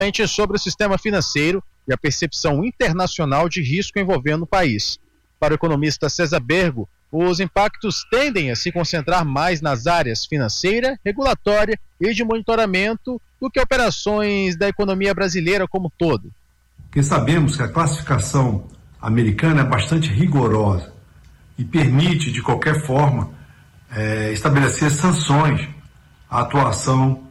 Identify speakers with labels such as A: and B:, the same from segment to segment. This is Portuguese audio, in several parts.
A: sobre o sistema financeiro e a percepção internacional de risco envolvendo o país. Para o economista César Bergo, os impactos tendem a se concentrar mais nas áreas financeira, regulatória e de monitoramento do que operações da economia brasileira como um todo.
B: Porque sabemos que a classificação americana é bastante rigorosa e permite, de qualquer forma, estabelecer sanções à atuação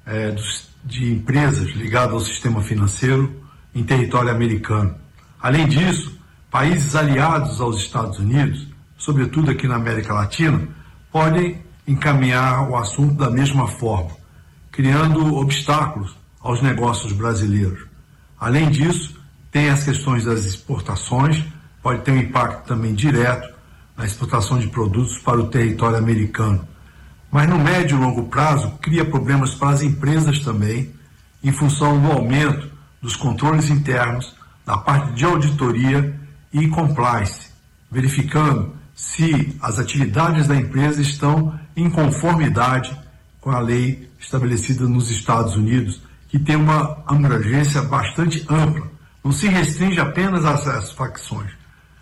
B: de empresas ligadas ao sistema financeiro em território americano. Além disso, países aliados aos Estados Unidos, sobretudo aqui na América Latina, podem encaminhar o assunto da mesma forma, criando obstáculos aos negócios brasileiros. Além disso, tem as questões das exportações, pode ter um impacto também direto na exportação de produtos para o território americano. Mas no médio e longo prazo, cria problemas para as empresas também, em função do aumento dos controles internos, da parte de auditoria e compliance, verificando se as atividades da empresa estão em conformidade com a lei estabelecida nos Estados Unidos, que tem uma abrangência bastante ampla. Não se restringe apenas às facções,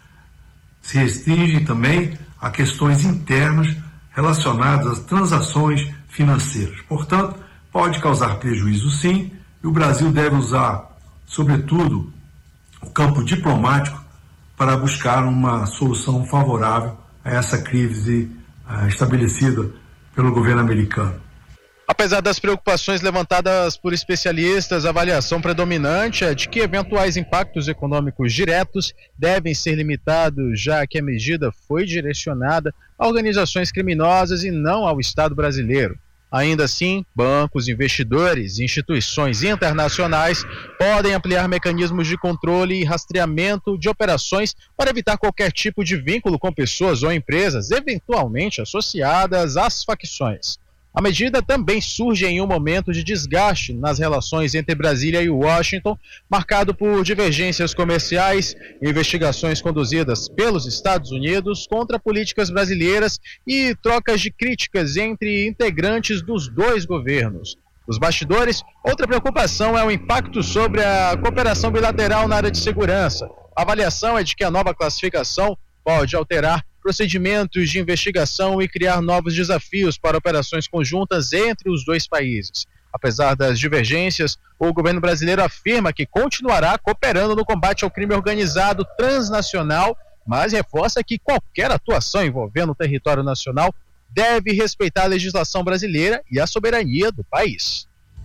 B: se restringe também a questões internas relacionadas às transações financeiras. Portanto, pode causar prejuízo sim, e o Brasil deve usar, sobretudo, o campo diplomático para buscar uma solução favorável a essa crise estabelecida pelo governo americano.
A: Apesar das preocupações levantadas por especialistas, a avaliação predominante é de que eventuais impactos econômicos diretos devem ser limitados, já que a medida foi direcionada a organizações criminosas e não ao Estado brasileiro. Ainda assim, bancos, investidores e instituições internacionais podem ampliar mecanismos de controle e rastreamento de operações para evitar qualquer tipo de vínculo com pessoas ou empresas eventualmente associadas às facções. A medida também surge em um momento de desgaste nas relações entre Brasília e Washington, marcado por divergências comerciais, investigações conduzidas pelos Estados Unidos contra políticas brasileiras e trocas de críticas entre integrantes dos dois governos. Nos bastidores, outra preocupação é o impacto sobre a cooperação bilateral na área de segurança. A avaliação é de que a nova classificação pode alterar procedimentos de investigação e criar novos desafios para operações conjuntas entre os dois países. Apesar das divergências, o governo brasileiro afirma que continuará cooperando no combate ao crime organizado transnacional, mas reforça que qualquer atuação envolvendo o território nacional deve respeitar a legislação brasileira e a soberania do país.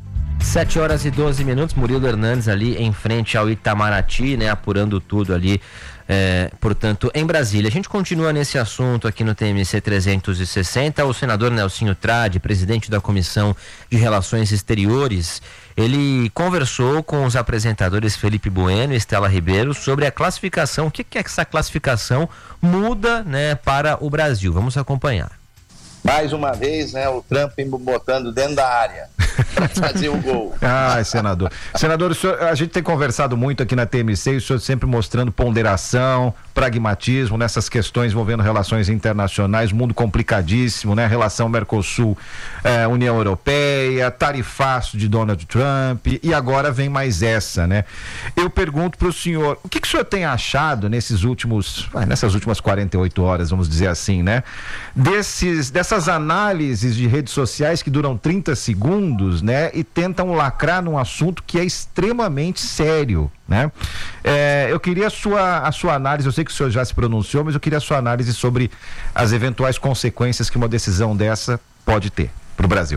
C: 7h12, Murilo Hernandes ali em frente ao Itamaraty, né, apurando tudo ali, portanto, em Brasília. A gente continua nesse assunto aqui no TMC 360. O senador Nelsinho Trade, presidente da Comissão de Relações Exteriores, ele conversou com os apresentadores Felipe Bueno e Estela Ribeiro sobre a classificação, o que é que essa classificação muda, né, para o Brasil. Vamos acompanhar.
D: Mais uma vez, né, o Trump botando dentro da área para fazer o gol.
E: Senador. Senador, a gente tem conversado muito aqui na TMC e o senhor sempre mostrando ponderação, pragmatismo nessas questões envolvendo relações internacionais, mundo complicadíssimo, né? Relação Mercosul, União Europeia, tarifaço de Donald Trump, e agora vem mais essa, né? Eu pergunto para o senhor, o que o senhor tem achado nessas últimas 48 horas, vamos dizer assim, né? Dessas análises de redes sociais que duram 30 segundos, né? E tentam lacrar num assunto que é extremamente sério, né? Eu queria a sua análise, eu sei que o senhor já se pronunciou, mas eu queria a sua análise sobre as eventuais consequências que uma decisão dessa pode ter para o Brasil.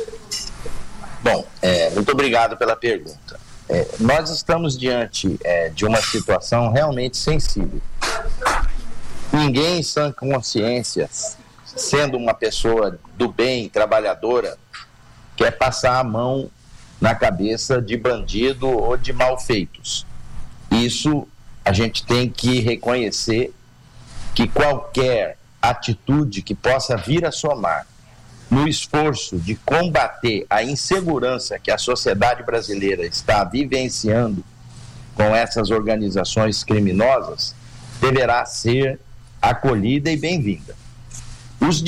D: Bom, muito obrigado pela pergunta. Nós estamos diante de uma situação realmente sensível. Ninguém em sã consciência, sendo uma pessoa do bem, trabalhadora, quer passar a mão na cabeça de bandido ou de malfeitos. Isso a gente tem que reconhecer, que qualquer atitude que possa vir a somar no esforço de combater a insegurança que a sociedade brasileira está vivenciando com essas organizações criminosas, deverá ser acolhida e bem-vinda. Os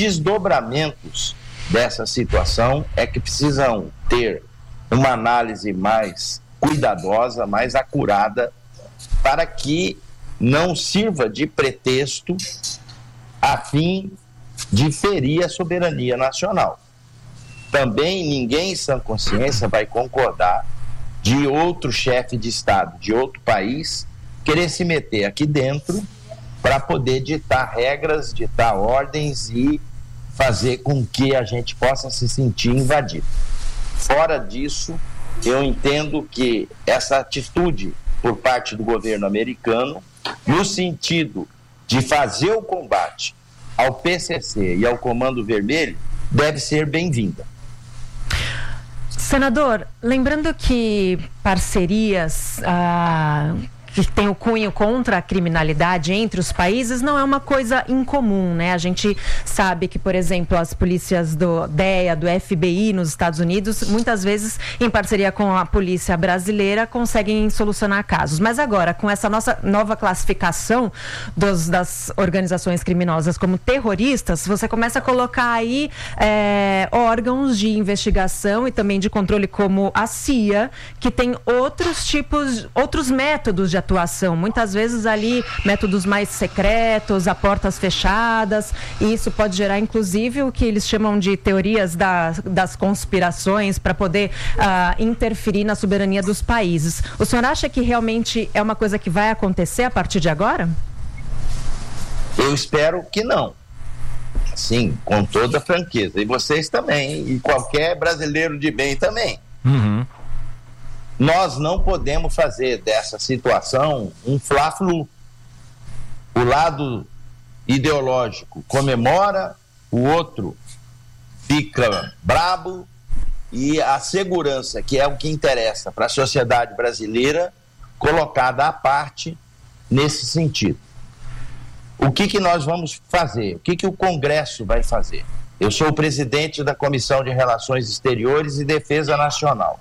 D: desdobramentos dessa situação é que precisam ter uma análise mais cuidadosa, mais acurada, para que não sirva de pretexto a fim de ferir a soberania nacional. Também ninguém em sã consciência vai concordar de outro chefe de Estado de outro país querer se meter aqui dentro para poder ditar regras, ditar ordens e fazer com que a gente possa se sentir invadido. Fora disso, eu entendo que essa atitude por parte do governo americano, no sentido de fazer o combate ao PCC e ao Comando Vermelho, deve ser bem-vinda.
F: Senador, lembrando que parcerias que tem o cunho contra a criminalidade entre os países não é uma coisa incomum, né? A gente sabe que, por exemplo, as polícias do DEA, do FBI nos Estados Unidos, muitas vezes, em parceria com a polícia brasileira, conseguem solucionar casos. Mas agora, com essa nossa nova classificação das organizações criminosas como terroristas, você começa a colocar aí órgãos de investigação e também de controle como a CIA, que tem outros métodos de atuação, muitas vezes ali métodos mais secretos, a portas fechadas, e isso pode gerar inclusive o que eles chamam de teorias das conspirações para poder interferir na soberania dos países. O senhor acha que realmente é uma coisa que vai acontecer a partir de agora?
D: Eu espero que não. Sim, com toda franqueza. E vocês também, e qualquer brasileiro de bem também.
E: Uhum.
D: Nós não podemos fazer dessa situação um fla-flu. O lado ideológico comemora, o outro fica brabo, e a segurança, que é o que interessa para a sociedade brasileira, colocada à parte nesse sentido. O que nós vamos fazer? O que o Congresso vai fazer? Eu sou o presidente da Comissão de Relações Exteriores e Defesa Nacional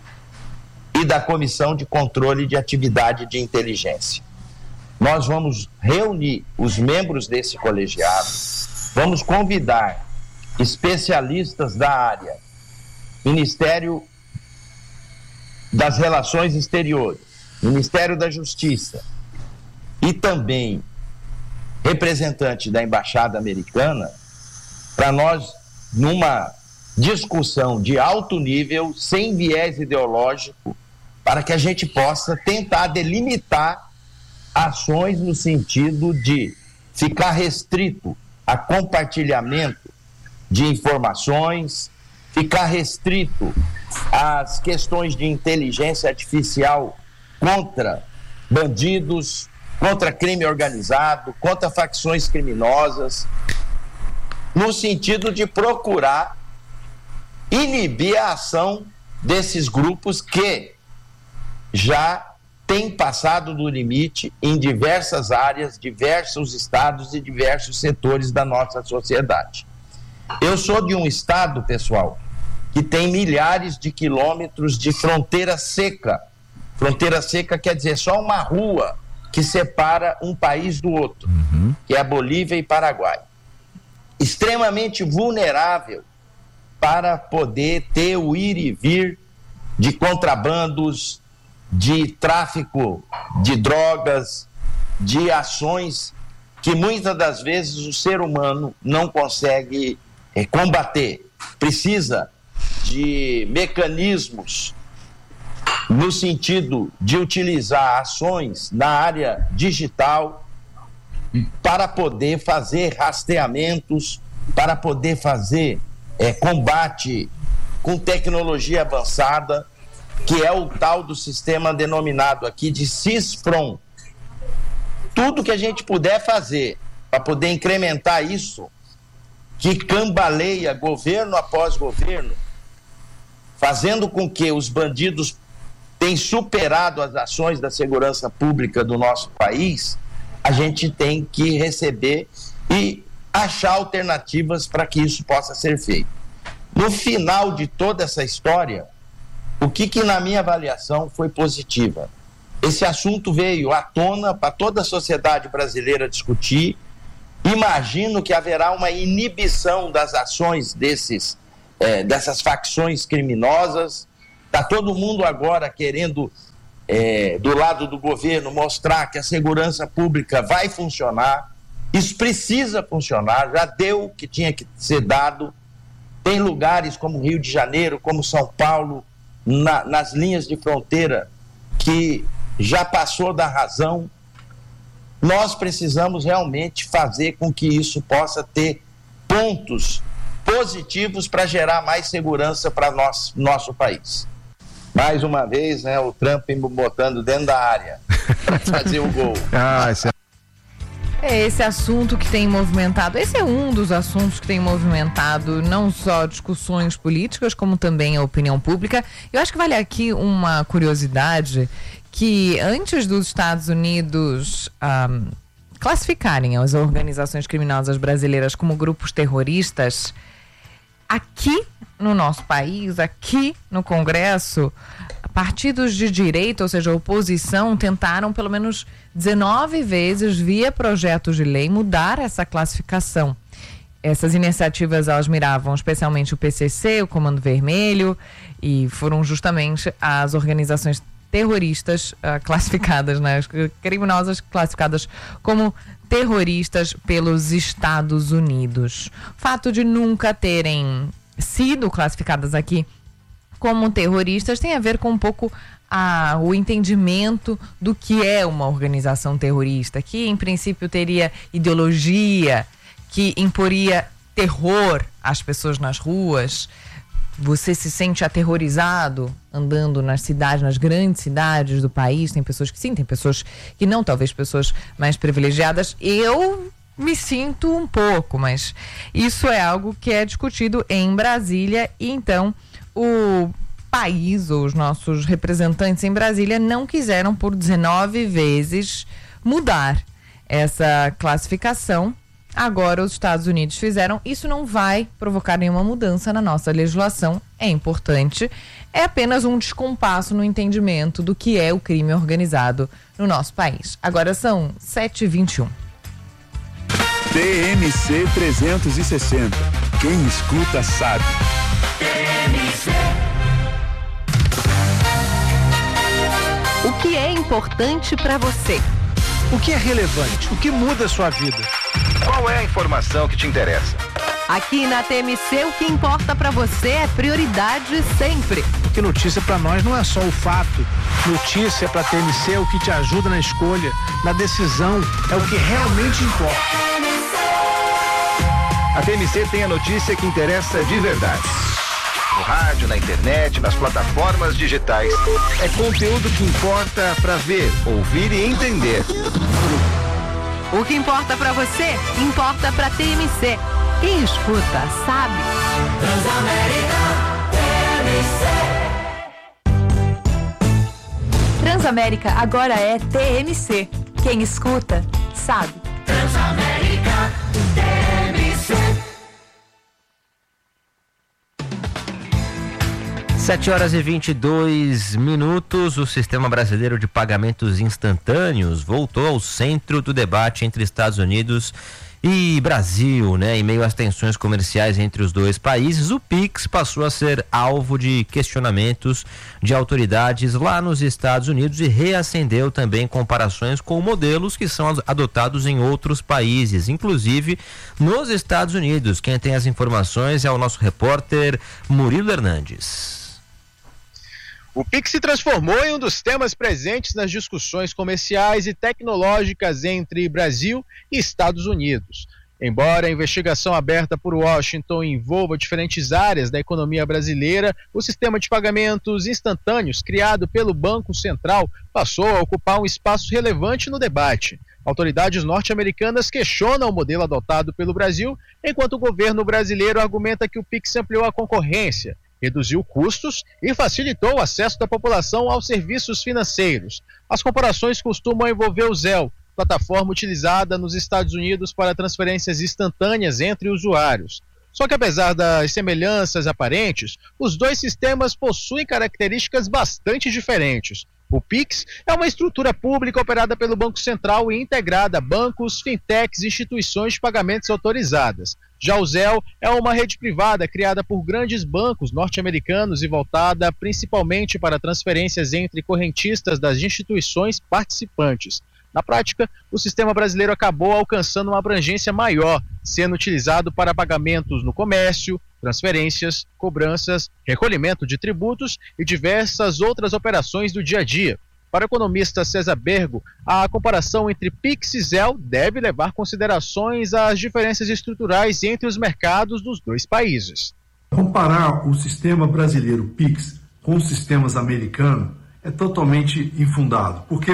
D: e da Comissão de Controle de Atividade de Inteligência. Nós vamos reunir os membros desse colegiado, vamos convidar especialistas da área, Ministério das Relações Exteriores, Ministério da Justiça e também representante da Embaixada Americana, para nós, numa discussão de alto nível, sem viés ideológico, para que a gente possa tentar delimitar ações no sentido de ficar restrito a compartilhamento de informações, ficar restrito às questões de inteligência artificial contra bandidos, contra crime organizado, contra facções criminosas, no sentido de procurar inibir a ação desses grupos que já têm passado do limite em diversas áreas, diversos estados e diversos setores da nossa sociedade. Eu sou de um estado, pessoal, que tem milhares de quilômetros de fronteira seca. Fronteira seca quer dizer só uma rua que separa um país do outro, que é a Bolívia e Paraguai. Extremamente vulnerável para poder ter o ir e vir de contrabandos, de tráfico de drogas, de ações que muitas das vezes o ser humano não consegue combater. Precisa de mecanismos no sentido de utilizar ações na área digital para poder fazer rastreamentos, para poder fazer combate com tecnologia avançada, que é o tal do sistema denominado aqui de CISFRON. Tudo que a gente puder fazer para poder incrementar isso, que cambaleia governo após governo, fazendo com que os bandidos tenham superado as ações da segurança pública do nosso país, a gente tem que receber e achar alternativas para que isso possa ser feito. No final de toda essa história, o que na minha avaliação foi positiva? Esse assunto veio à tona para toda a sociedade brasileira discutir. Imagino que haverá uma inibição das ações dessas facções criminosas, Está todo mundo agora querendo, do lado do governo, mostrar que a segurança pública vai funcionar. Isso precisa funcionar, já deu o que tinha que ser dado. Tem lugares como Rio de Janeiro, como São Paulo, nas linhas de fronteira, que já passou da razão. Nós precisamos realmente fazer com que isso possa ter pontos positivos para gerar mais segurança para nosso país. Mais uma vez, né, o Trump me botando dentro da área para fazer o gol.
G: Esse assunto que tem movimentado, esse é um dos assuntos que tem movimentado não só discussões políticas, como também a opinião pública. Eu acho que vale aqui uma curiosidade, que antes dos Estados Unidos classificarem as organizações criminosas brasileiras como grupos terroristas, aqui no nosso país, aqui no Congresso, partidos de direita, ou seja, a oposição, tentaram pelo menos 19 vezes, via projetos de lei, mudar essa classificação. Essas iniciativas, elas miravam especialmente o PCC, o Comando Vermelho, e foram justamente as organizações terroristas classificadas, né, criminosas classificadas como terroristas pelos Estados Unidos. O fato de nunca terem sido classificadas aqui como terroristas tem a ver com um pouco o entendimento do que é uma organização terrorista, que em princípio teria ideologia, que imporia terror às pessoas nas ruas. Você se sente aterrorizado andando nas cidades, nas grandes cidades do país. Tem pessoas que sim, tem pessoas que não, talvez pessoas mais privilegiadas. Eu me sinto um pouco, mas isso é algo que é discutido em Brasília, e então o país, ou os nossos representantes em Brasília, não quiseram por 19 vezes mudar essa classificação. Agora os Estados Unidos fizeram. Isso não vai provocar nenhuma mudança na nossa legislação, é importante, é apenas um descompasso no entendimento do que é o crime organizado no nosso país. Agora são 7h21.
H: TMC 360. Quem escuta sabe. TMC.
I: O que é importante para você?
J: O que é relevante? O que muda a sua vida?
E: Qual é a informação que te interessa?
I: Aqui na TMC, o que importa para você é prioridade sempre.
J: Porque notícia para nós não é só o fato. Notícia para TMC é o que te ajuda na escolha, na decisão, é o que realmente importa.
E: A TMC tem a notícia que interessa de verdade. No rádio, na internet, nas plataformas digitais. É conteúdo que importa para ver, ouvir e entender.
I: O que importa pra você, importa pra TMC. Quem escuta, sabe.
K: Transamérica agora é TMC. Quem escuta, sabe.
L: Transamérica, TMC.
C: 7h22. O Sistema Brasileiro de Pagamentos Instantâneos voltou ao centro do debate entre Estados Unidos e Brasil, né? Em meio às tensões comerciais entre os dois países, o Pix passou a ser alvo de questionamentos de autoridades lá nos Estados Unidos e reacendeu também comparações com modelos que são adotados em outros países, inclusive nos Estados Unidos. Quem tem as informações é o nosso repórter Murilo Hernandes.
A: O Pix se transformou em um dos temas presentes nas discussões comerciais e tecnológicas entre Brasil e Estados Unidos. Embora a investigação aberta por Washington envolva diferentes áreas da economia brasileira, o sistema de pagamentos instantâneos criado pelo Banco Central passou a ocupar um espaço relevante no debate. Autoridades norte-americanas questionam o modelo adotado pelo Brasil, enquanto o governo brasileiro argumenta que o Pix ampliou a concorrência, reduziu custos e facilitou o acesso da população aos serviços financeiros. As comparações costumam envolver o Zelle, plataforma utilizada nos Estados Unidos para transferências instantâneas entre usuários. Só que apesar das semelhanças aparentes, os dois sistemas possuem características bastante diferentes. O Pix é uma estrutura pública operada pelo Banco Central e integrada a bancos, fintechs e instituições de pagamentos autorizadas. Já o Zelle é uma rede privada criada por grandes bancos norte-americanos e voltada principalmente para transferências entre correntistas das instituições participantes. Na prática, o sistema brasileiro acabou alcançando uma abrangência maior, sendo utilizado para pagamentos no comércio, transferências, cobranças, recolhimento de tributos e diversas outras operações do dia a dia. Para o economista César Bergo, a comparação entre Pix e Zelle deve levar considerações às diferenças estruturais entre os mercados dos dois países.
B: Comparar o sistema brasileiro Pix com os sistemas americanos é totalmente infundado, porque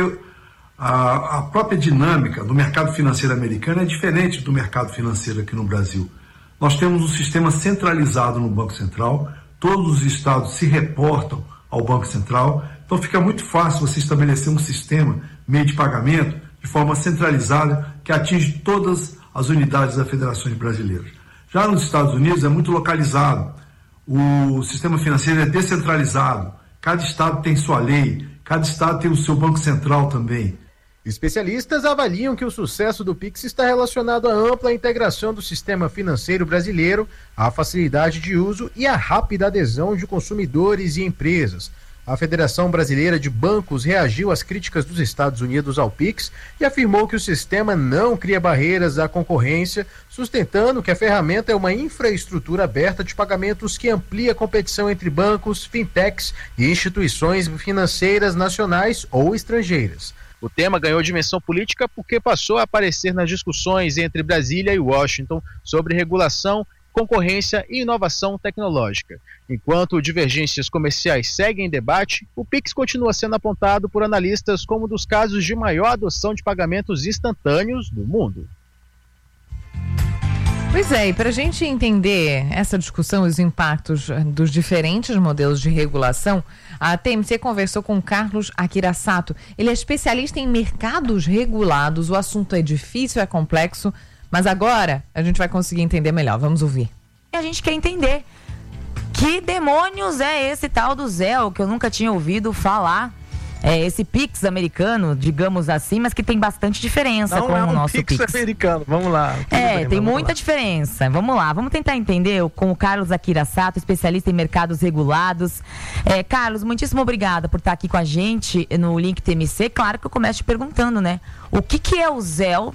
B: a própria dinâmica do mercado financeiro americano é diferente do mercado financeiro aqui no Brasil. Nós temos um sistema centralizado no Banco Central, todos os estados se reportam ao Banco Central, então fica muito fácil você estabelecer um sistema meio de pagamento de forma centralizada que atinge todas as unidades das federações brasileiras. Já nos Estados Unidos é muito localizado, o sistema financeiro é descentralizado, cada estado tem sua lei, cada estado tem o seu Banco Central também.
M: Especialistas avaliam que o sucesso do Pix está relacionado à ampla integração do sistema financeiro brasileiro, à facilidade de uso e à rápida adesão de consumidores e empresas. A Federação Brasileira de Bancos reagiu às críticas dos Estados Unidos ao Pix e afirmou que o sistema não cria barreiras à concorrência, sustentando que a ferramenta é uma infraestrutura aberta de pagamentos que amplia a competição entre bancos, fintechs e instituições financeiras nacionais ou estrangeiras.
A: O tema ganhou dimensão política porque passou a aparecer nas discussões entre Brasília e Washington sobre regulação, concorrência e inovação tecnológica. Enquanto divergências comerciais seguem em debate, o Pix continua sendo apontado por analistas como um dos casos de maior adoção de pagamentos instantâneos do mundo.
G: Pois é, e para a gente entender essa discussão e os impactos dos diferentes modelos de regulação, a TMC conversou com Carlos Akirasato. Ele é especialista em mercados regulados. O assunto é difícil, é complexo, mas agora a gente vai conseguir entender melhor. Vamos ouvir.
N: A gente quer entender que demônios é esse tal do Zelle, que eu nunca tinha ouvido falar. É esse Pix americano, digamos assim, mas que tem bastante diferença com o nosso Pix.
J: Pix americano, vamos lá.
N: Tem muita diferença. Vamos lá, vamos tentar entender com o Carlos Akirasato, especialista em mercados regulados. Carlos, muitíssimo obrigada por estar aqui com a gente no Link TMC. Claro que eu começo te perguntando, né? O que é o Zelle?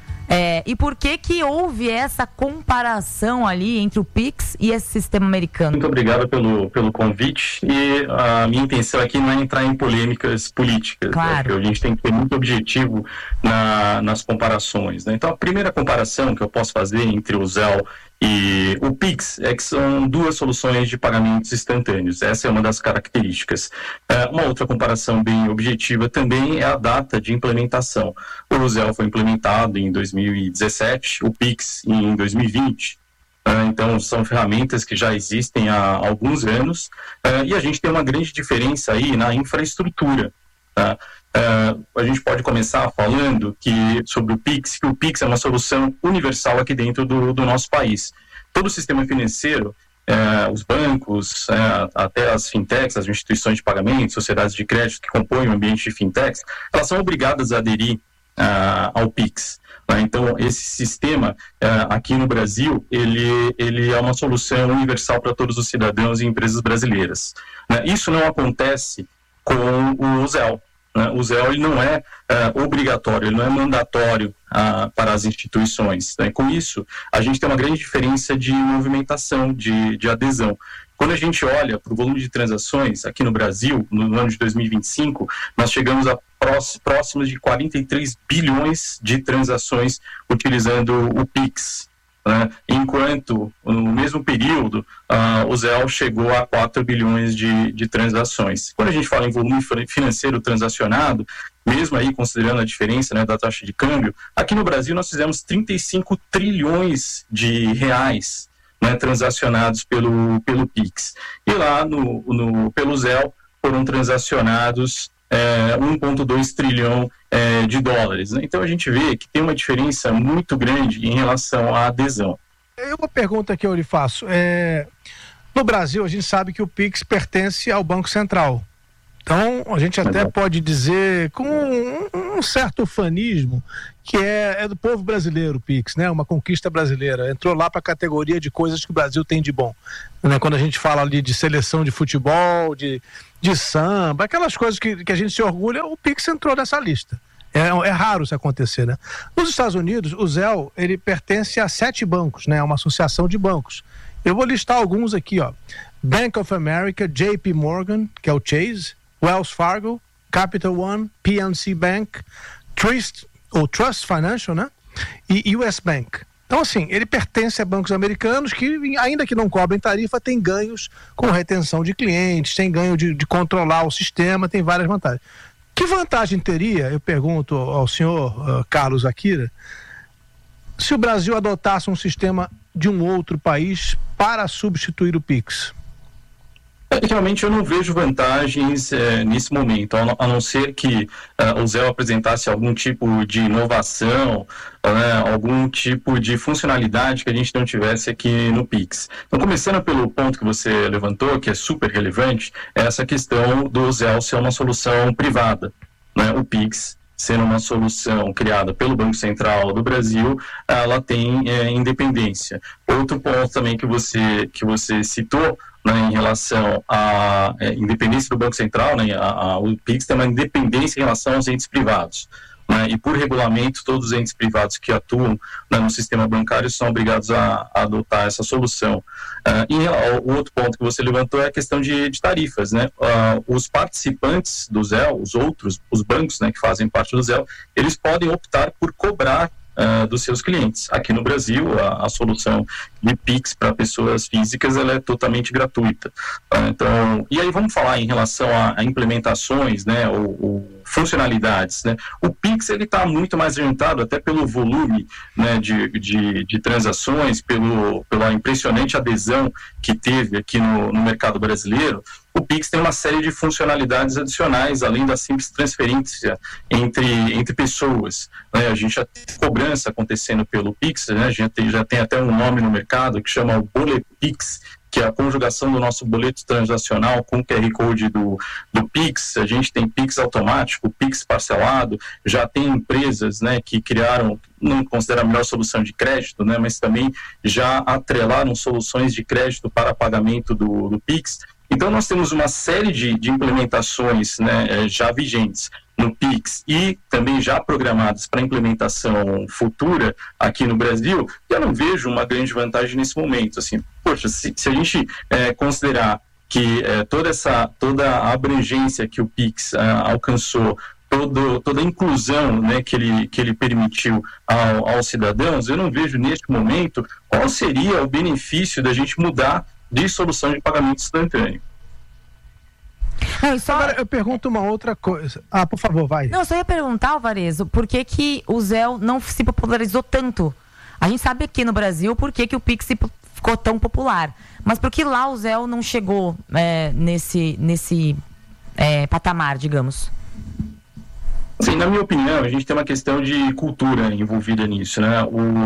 N: E por que houve essa comparação ali entre o Pix e esse sistema americano?
O: Muito obrigado pelo convite, e a minha intenção aqui não é entrar em polêmicas políticas,
N: claro.
O: Né? A gente tem que ter muito objetivo nas comparações, né? Então a primeira comparação que eu posso fazer entre o Zelle e o Pix é que são duas soluções de pagamentos instantâneos. Essa é uma das características. Uma outra comparação bem objetiva também é a data de implementação. O Zelle foi implementado em 2017, o Pix em 2020. Então são ferramentas que já existem há alguns anos, e a gente tem uma grande diferença aí na infraestrutura. Tá? A gente pode começar falando sobre o Pix, que o Pix é uma solução universal aqui dentro do nosso país. Todo o sistema financeiro, os bancos, até as fintechs, as instituições de pagamento, sociedades de crédito que compõem o ambiente de fintechs, elas são obrigadas a aderir ao Pix. Então, esse sistema aqui no Brasil, ele é uma solução universal para todos os cidadãos e empresas brasileiras. Isso não acontece com o Zelle. O Zelle ele não é obrigatório, ele não é mandatório para as instituições. Com isso, a gente tem uma grande diferença de movimentação, de adesão. Quando a gente olha para o volume de transações aqui no Brasil, no ano de 2025, nós chegamos a próximos de 43 bilhões de transações utilizando o Pix. Enquanto, no mesmo período, o Zelle chegou a 4 bilhões de transações. Quando a gente fala em volume financeiro transacionado, mesmo aí considerando a diferença, né, da taxa de câmbio, aqui no Brasil nós fizemos 35 trilhões de reais, né, transacionados pelo Pix. E lá pelo Zelle foram transacionados 1,2 trilhão de dólares. Né? Então a gente vê que tem uma diferença muito grande em relação à adesão.
J: Uma pergunta que eu lhe faço. No Brasil, a gente sabe que o Pix pertence ao Banco Central. Então, a gente até pode dizer, com um certo ufanismo, que é do povo brasileiro o Pix, né? Uma conquista brasileira. Entrou lá para a categoria de coisas que o Brasil tem de bom. Né? Quando a gente fala ali de seleção de futebol, de samba, aquelas coisas que a gente se orgulha, o Pix entrou nessa lista. É raro isso acontecer, né? Nos Estados Unidos, o Zelle, ele pertence a 7 bancos, né? Uma associação de bancos. Eu vou listar alguns aqui, ó. Bank of America, JP Morgan, que é o Chase, Wells Fargo, Capital One, PNC Bank, Trust Financial, né? E US Bank. Então, assim, ele pertence a bancos americanos que, ainda que não cobrem tarifa, tem ganhos com retenção de clientes, tem ganho de controlar o sistema, tem várias vantagens. Que vantagem teria, eu pergunto ao senhor Carlos Akira, se o Brasil adotasse um sistema de um outro país para substituir o Pix?
O: Realmente eu não vejo vantagens nesse momento, a não ser que o Zelle apresentasse algum tipo de inovação, algum tipo de funcionalidade que a gente não tivesse aqui no Pix. Então, começando pelo ponto que você levantou, que é super relevante, é essa questão do Zelle ser uma solução privada, né? O Pix, sendo uma solução criada pelo Banco Central do Brasil, ela tem independência. Outro ponto também que você citou, né, em relação à independência do Banco Central, né, o Pix tem uma independência em relação aos entes privados. Né, e por regulamento, todos os entes privados que atuam, né, no sistema bancário são obrigados a adotar essa solução. O outro ponto que você levantou é a questão de tarifas. Né? Os participantes do Zelle, os bancos, né, que fazem parte do Zelle, eles podem optar por cobrar dos seus clientes. Aqui no Brasil, a solução de Pix para pessoas físicas, ela é totalmente gratuita. Então, e aí vamos falar em relação a implementações, né, ou funcionalidades, né? O Pix, ele está muito mais orientado até pelo volume, né, de transações, pela impressionante adesão que teve aqui no mercado brasileiro. O Pix tem uma série de funcionalidades adicionais, além da simples transferência entre pessoas. Né? A gente já tem cobrança acontecendo pelo Pix, né? A gente já tem até um nome no mercado que chama o Bolepix, que é a conjugação do nosso boleto transacional com o QR Code do Pix. A gente tem Pix automático, Pix parcelado, já tem empresas, né, que criaram, não considero a melhor solução de crédito, né, mas também já atrelaram soluções de crédito para pagamento do Pix. Então nós temos uma série de implementações, né, já vigentes no Pix e também já programadas para implementação futura aqui no Brasil, eu não vejo uma grande vantagem nesse momento. Assim, poxa, se a gente considerar que toda a abrangência que o Pix alcançou, toda a inclusão, né, que ele permitiu aos cidadãos, eu não vejo neste momento qual seria o benefício da gente mudar de solução de pagamento instantâneo.
J: Não, agora eu pergunto uma outra coisa. Por favor, vai.
N: Não, eu só ia perguntar, Alvarezo, por que o Zelle não se popularizou tanto? A gente sabe aqui no Brasil por que o Pix ficou tão popular. Mas por que lá o Zelle não chegou nesse patamar, digamos?
O: Sim, na minha opinião, a gente tem uma questão de cultura envolvida nisso, né?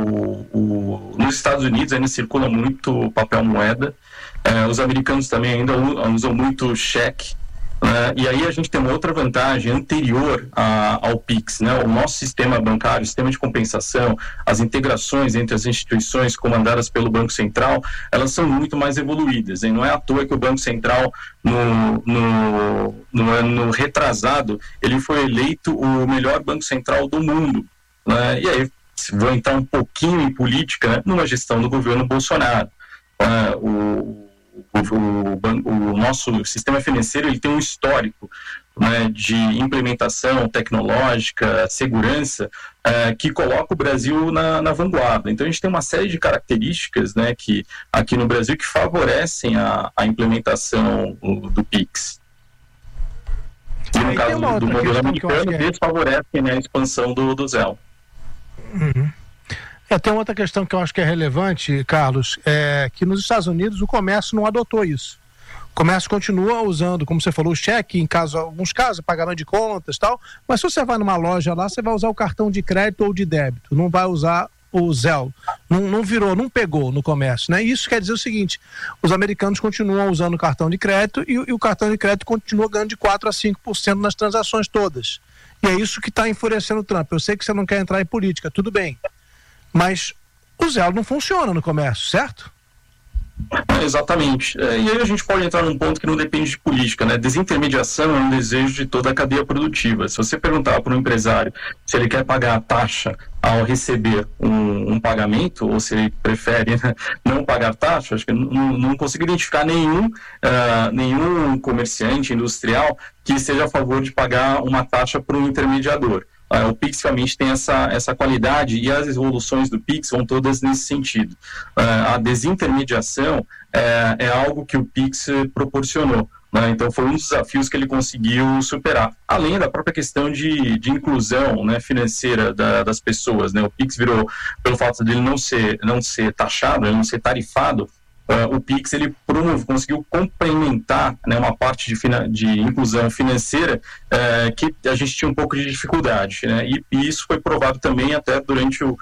O: Nos Estados Unidos ainda circula muito papel moeda, os americanos também ainda usam muito cheque, né? E aí a gente tem uma outra vantagem anterior ao Pix, né? O nosso sistema bancário, o sistema de compensação, as integrações entre as instituições comandadas pelo Banco Central, elas são muito mais evoluídas, hein? Não é à toa que o Banco Central, no ano retrasado, ele foi eleito o melhor Banco Central do mundo, né? E aí, vou entrar um pouquinho em política, né? Numa gestão do governo Bolsonaro. O nosso sistema financeiro, ele tem um histórico, né, de implementação tecnológica, segurança, que coloca o Brasil na vanguarda. Então a gente tem uma série de características, né, que aqui no Brasil que favorecem a implementação do Pix. E no caso do modelo americano, desfavorecem, né, a expansão do Zelle.
J: Uhum. Tem outra questão que eu acho que é relevante, Carlos, é que nos Estados Unidos o comércio não adotou isso. O comércio continua usando, como você falou, o cheque, alguns casos, pagamento de contas e tal, mas se você vai numa loja lá, você vai usar o cartão de crédito ou de débito, não vai usar o Zelle, não virou, não pegou no comércio, né? Isso quer dizer o seguinte: os americanos continuam usando o cartão de crédito e o cartão de crédito continua ganhando de 4 a 5% nas transações todas. E é isso que está enfurecendo o Trump. Eu sei que você não quer entrar em política, tudo bem, mas o Zelle não funciona no comércio, certo?
O: Exatamente. E aí a gente pode entrar num ponto que não depende de política, né? Desintermediação é um desejo de toda a cadeia produtiva. Se você perguntar para um empresário se ele quer pagar a taxa ao receber um pagamento, ou se ele prefere, né, não pagar taxa, acho que não consigo identificar nenhum comerciante industrial que esteja a favor de pagar uma taxa para um intermediador. O Pix realmente tem essa qualidade, e as evoluções do Pix vão todas nesse sentido. A desintermediação é algo que o Pix proporcionou, né? Então foi um dos desafios que ele conseguiu superar, além da própria questão de inclusão, né, financeira das pessoas, né? O Pix virou, pelo fato dele não ser taxado, ele não ser tarifado, o Pix ele conseguiu complementar, né, uma parte de inclusão financeira que a gente tinha um pouco de dificuldade, né? E isso foi provado também até durante o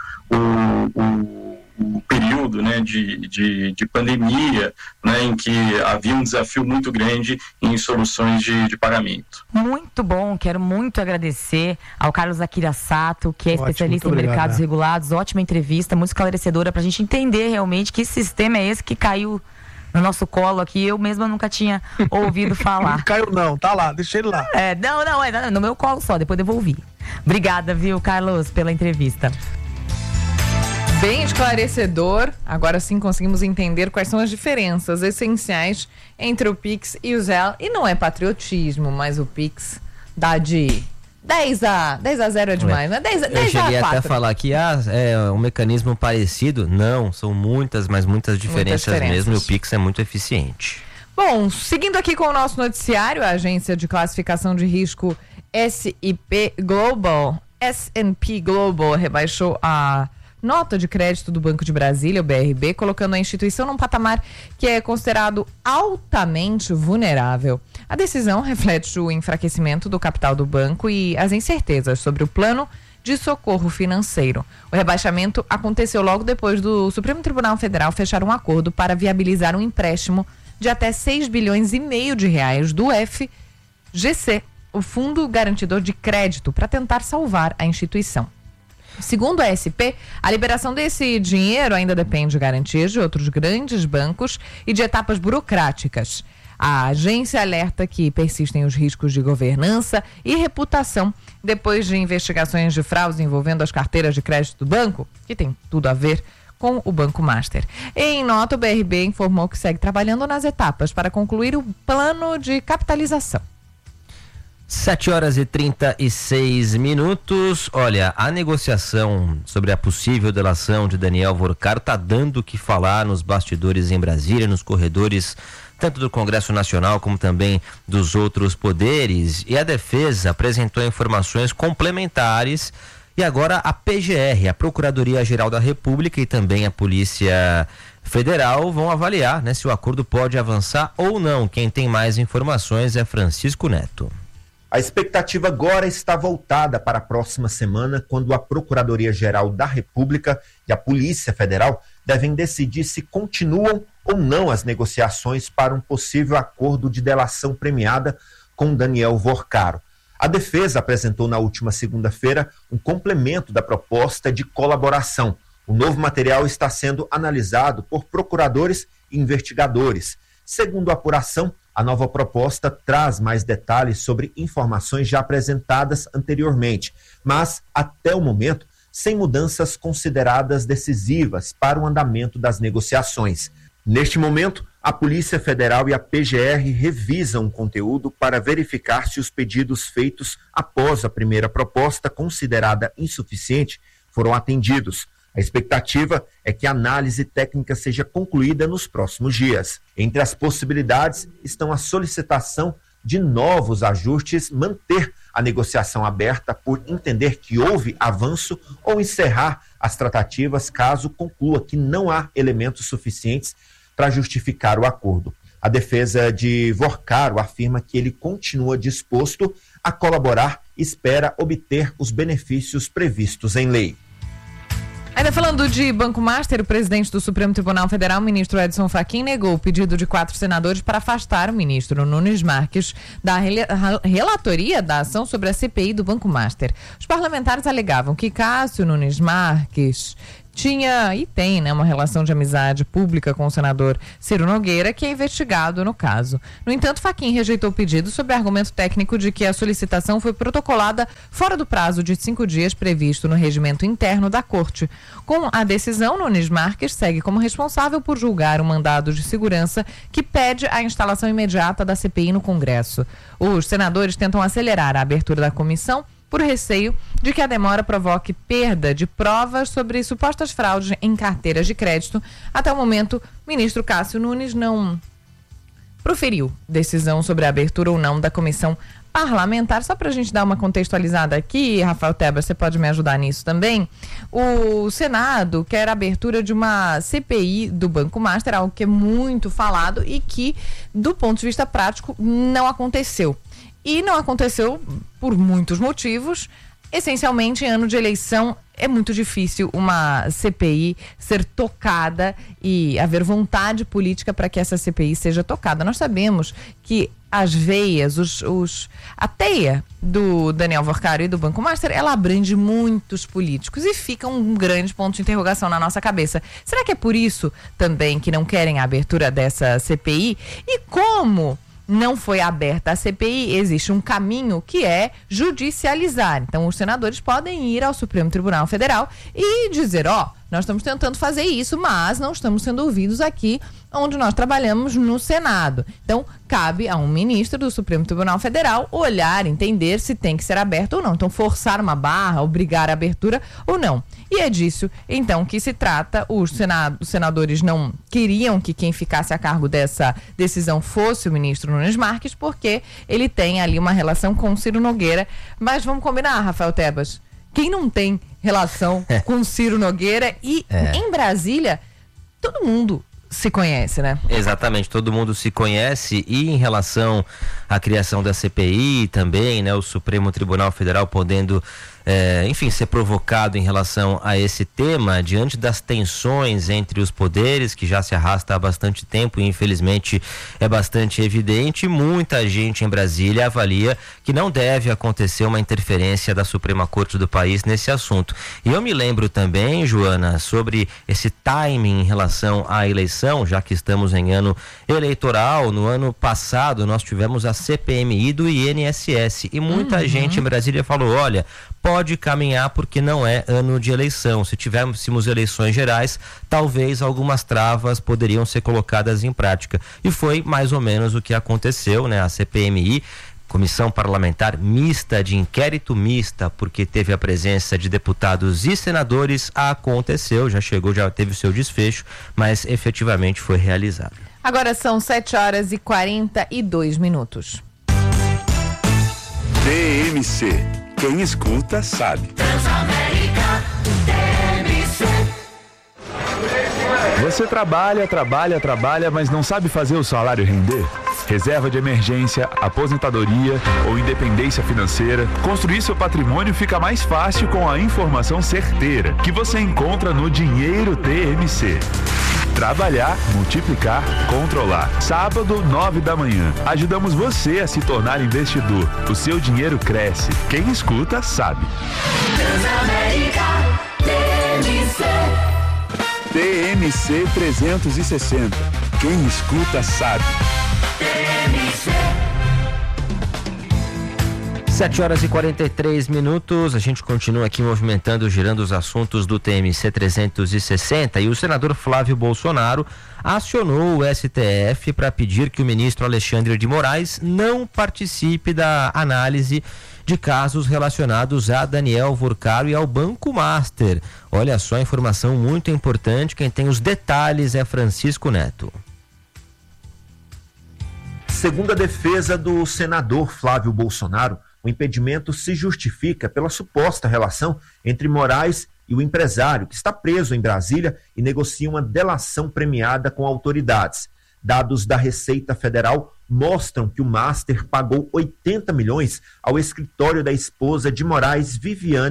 O: período, né, de pandemia, né, em que havia um desafio muito grande em soluções de pagamento.
N: Muito bom, quero muito agradecer ao Carlos Akira Sato, que é especialista em mercados regulados. Ótima entrevista, muito esclarecedora para a gente entender realmente que sistema é esse que caiu no nosso colo aqui. Eu mesma nunca tinha ouvido falar.
J: Não caiu não, tá lá, deixa ele lá.
N: É no meu colo só, depois devolvi. Obrigada, viu, Carlos, pela entrevista.
G: Bem esclarecedor. Agora sim conseguimos entender quais são as diferenças essenciais entre o Pix e o Zelle. E não é patriotismo, mas o Pix dá de 10 a 0 é demais, né? 10 a 4.
C: Eu cheguei até a falar que é um mecanismo parecido. Não, são muitas diferenças mesmo, e o Pix é muito eficiente.
G: Bom, seguindo aqui com o nosso noticiário, a agência de classificação de risco S&P Global rebaixou a nota de crédito do Banco de Brasília, o BRB, colocando a instituição num patamar que é considerado altamente vulnerável. A decisão reflete o enfraquecimento do capital do banco e as incertezas sobre o plano de socorro financeiro. O rebaixamento aconteceu logo depois do Supremo Tribunal Federal fechar um acordo para viabilizar um empréstimo de até 6 bilhões e meio de reais do FGC, o Fundo Garantidor de Crédito, para tentar salvar a instituição. Segundo a SP, a liberação desse dinheiro ainda depende de garantias de outros grandes bancos e de etapas burocráticas. A agência alerta que persistem os riscos de governança e reputação depois de investigações de fraudes envolvendo as carteiras de crédito do banco, que tem tudo a ver com o Banco Master. Em nota, o BRB informou que segue trabalhando nas etapas para concluir o plano de capitalização.
C: 7h36. Olha, a negociação sobre a possível delação de Daniel Vorcaro está dando o que falar nos bastidores em Brasília, nos corredores tanto do Congresso Nacional como também dos outros poderes. E a defesa apresentou informações complementares. E agora a PGR, a Procuradoria-Geral da República, e também a Polícia Federal vão avaliar, né, se o acordo pode avançar ou não. Quem tem mais informações é Francisco Neto.
P: A expectativa agora está voltada para a próxima semana, quando a Procuradoria-Geral da República e a Polícia Federal devem decidir se continuam ou não as negociações para um possível acordo de delação premiada com Daniel Vorcaro. A defesa apresentou na última segunda-feira um complemento da proposta de colaboração. O novo material está sendo analisado por procuradores e investigadores. Segundo a apuração, a nova proposta traz mais detalhes sobre informações já apresentadas anteriormente, mas, até o momento, sem mudanças consideradas decisivas para o andamento das negociações. Neste momento, a Polícia Federal e a PGR revisam o conteúdo para verificar se os pedidos feitos após a primeira proposta, considerada insuficiente, foram atendidos. A expectativa é que a análise técnica seja concluída nos próximos dias. Entre as possibilidades estão a solicitação de novos ajustes, manter a negociação aberta por entender que houve avanço ou encerrar as tratativas caso conclua que não há elementos suficientes para justificar o acordo. A defesa de Vorcaro afirma que ele continua disposto a colaborar e espera obter os benefícios previstos em lei.
G: Ainda Olha, falando de Banco Master, o presidente do Supremo Tribunal Federal, o ministro Edson Fachin, negou o pedido de 4 senadores para afastar o ministro Nunes Marques da relatoria da ação sobre a CPI do Banco Master. Os parlamentares alegavam que Cássio Nunes Marques tinha e tem, uma relação de amizade pública com o senador Ciro Nogueira, que é investigado no caso. No entanto, Fachin rejeitou o pedido sob argumento técnico de que a solicitação foi protocolada fora do prazo de 5 dias previsto no regimento interno da Corte. Com a decisão, Nunes Marques segue como responsável por julgar o mandado de segurança que pede a instalação imediata da CPI no Congresso. Os senadores tentam acelerar a abertura da comissão por receio de que a demora provoque perda de provas sobre supostas fraudes em carteiras de crédito. Até o momento, o ministro Cássio Nunes não proferiu decisão sobre a abertura ou não da comissão parlamentar. Só para a gente dar uma contextualizada aqui, Rafael Tebas, você pode me ajudar nisso também. O Senado quer a abertura de uma CPI do Banco Master, algo que é muito falado e que, do ponto de vista prático, não aconteceu. E não aconteceu por muitos motivos. Essencialmente, em ano de eleição, é muito difícil uma CPI ser tocada e haver vontade política para que essa CPI seja tocada. Nós sabemos que as veias, a teia do Daniel Worcari e do Banco Master, ela abrange muitos políticos e fica um grande ponto de interrogação na nossa cabeça. Será que é por isso também que não querem a abertura dessa CPI? E como não foi aberta a CPI, existe um caminho que é judicializar. Então, os senadores podem ir ao Supremo Tribunal Federal e dizer, nós estamos tentando fazer isso, mas não estamos sendo ouvidos aqui onde nós trabalhamos no Senado. Então, cabe a um ministro do Supremo Tribunal Federal olhar, entender se tem que ser aberto ou não. Então, forçar uma barra, obrigar a abertura ou não. E é disso, então, que se trata. Os senadores não queriam que quem ficasse a cargo dessa decisão fosse o ministro Nunes Marques, porque ele tem ali uma relação com o Ciro Nogueira. Mas vamos combinar, Rafael Tebas? Quem não tem relação com o Ciro Nogueira e em Brasília, todo mundo se conhece, né?
C: Exatamente, todo mundo se conhece. E em relação à criação da CPI também, o Supremo Tribunal Federal podendo ser provocado em relação a esse tema, diante das tensões entre os poderes, que já se arrasta há bastante tempo e infelizmente é bastante evidente. Muita gente em Brasília avalia que não deve acontecer uma interferência da Suprema Corte do país nesse assunto. E eu me lembro também, Joana, sobre esse timing em relação à eleição, já que estamos em ano eleitoral. No ano passado nós tivemos a CPMI do INSS e muita gente em Brasília falou, olha, pode caminhar porque não é ano de eleição. Se tivéssemos eleições gerais, talvez algumas travas poderiam ser colocadas em prática. E foi mais ou menos o que aconteceu, A CPMI, Comissão Parlamentar Mista, de inquérito mista, porque teve a presença de deputados e senadores, aconteceu, já teve o seu desfecho, mas efetivamente foi realizado.
G: Agora são 7h42.
H: TMC. Quem escuta sabe. Você trabalha, mas não sabe fazer o salário render? Reserva de emergência, aposentadoria ou independência financeira, construir seu patrimônio fica mais fácil com a informação certeira que você encontra no Dinheiro TMC. Trabalhar, multiplicar, controlar. Sábado, 9 da manhã. Ajudamos você a se tornar investidor. O seu dinheiro cresce. Quem escuta, sabe. TMC 360. Quem escuta, sabe.
C: 7h43. A gente continua aqui movimentando, girando os assuntos do TMC 360, e o senador Flávio Bolsonaro acionou o STF para pedir que o ministro Alexandre de Moraes não participe da análise de casos relacionados a Daniel Worcari e ao Banco Master. Olha só, informação muito importante. Quem tem os detalhes é Francisco Neto.
P: Segundo a defesa do senador Flávio Bolsonaro, o impedimento se justifica pela suposta relação entre Moraes e o empresário, que está preso em Brasília e negocia uma delação premiada com autoridades. Dados da Receita Federal mostram que o Master pagou 80 milhões ao escritório da esposa de Moraes, Viviane,